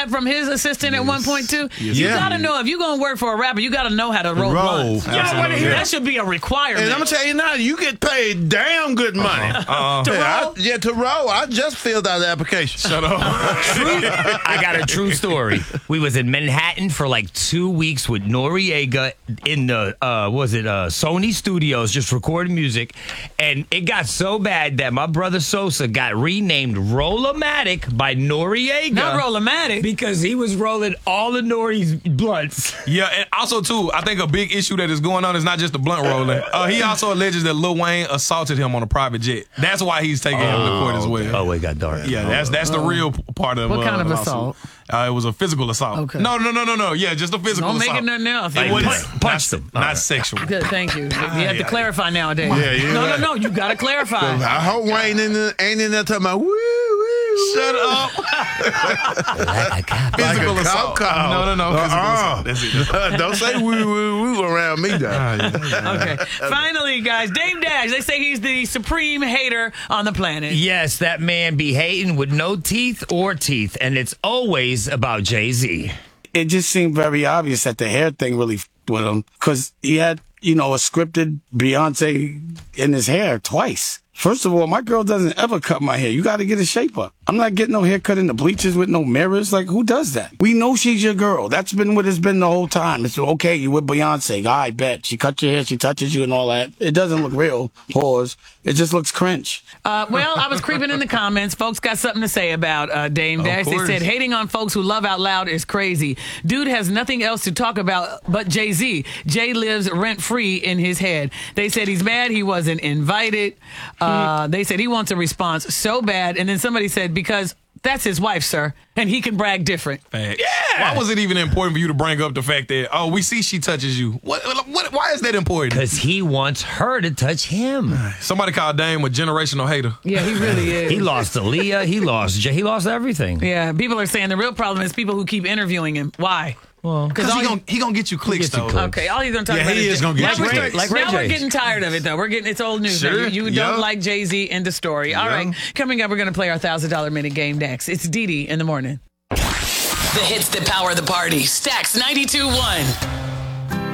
that from his assistant at one point too? You gotta know if you're gonna work for a rapper, you gotta know how to roll blunts. That should be a requirement. And I'm gonna tell you now, you get paid damn good money to roll. to roll. I just filled out the application. Shut up. I got a true story. We was in Manhattan for like 2 weeks with Noriega in the Sony Studios, just recording music, and it got so bad that my brother Sosa got renamed Roll-O-Matic by Noriega. Not Roll-O-Matic. Because he was rolling all the Nori's blunts. Yeah, and also, too, I think a big issue that is going on is not just the blunt rolling. He also alleges that Lil Wayne assaulted him on a private jet. That's why he's taking him to court as well. Oh, it got dark. Yeah, that's the real part of What kind of the lawsuit. assault? It was a physical assault. Okay. No. Yeah, just a physical Don't assault. make it nothing else. It was punched him. Not sexual. Good, thank you. You have to clarify nowadays. Yeah, No, you got to clarify. I hope Wayne ain't in there talking about woo. Shut up. Physical assault. No. Physical assault. That's it. Don't say woo around me, though. Okay. Finally, guys, Dame Dash. They say he's the supreme hater on the planet. Yes, that man be hating with no teeth or teeth, and it's always about Jay-Z. It just seemed very obvious that the hair thing really f***ed with him because he had, a scripted Beyonce in his hair twice. First of all, my girl doesn't ever cut my hair. You got to get a shape up. I'm not getting no haircut in the bleachers with no mirrors. Like, who does that? We know she's your girl. That's been what it's been the whole time. It's okay, you with Beyonce. I bet. She cut your hair, she touches you and all that. It doesn't look real. Pause. It just looks cringe. Well, I was creeping in the comments. Folks got something to say about Dame Dash. They said, hating on folks who love out loud is crazy. Dude has nothing else to talk about but Jay-Z. Jay lives rent-free in his head. They said he's mad he wasn't invited. They said he wants a response so bad. And then somebody said, because that's his wife, sir, and he can brag different. Facts. Yeah. Why was it even important for you to bring up the fact that, we see she touches you? Why is that important? Because he wants her to touch him. Somebody called Dame a generational hater. Yeah, he really is. He lost Aaliyah. He lost Jay. He lost everything. Yeah, people are saying the real problem is people who keep interviewing him. Why? Well, because he gonna get you clicks, though. Okay, all he's gonna talk about he is gonna get you clicks. Now we're getting tired of it, though. It's old news. Sure. You don't like Jay-Z, end of story. All right, coming up, we're gonna play our $1,000 minute game next. It's Dee Dee in the morning. The hits that power the party. Stax 92.1.